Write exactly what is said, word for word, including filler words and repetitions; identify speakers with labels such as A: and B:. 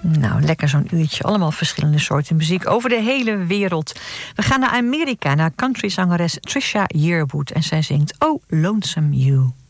A: Nou, lekker zo'n uurtje. Allemaal verschillende soorten muziek over de hele wereld. We gaan naar Amerika, naar countryzangeres Trisha Yearwood. En zij zingt Oh, Lonesome You.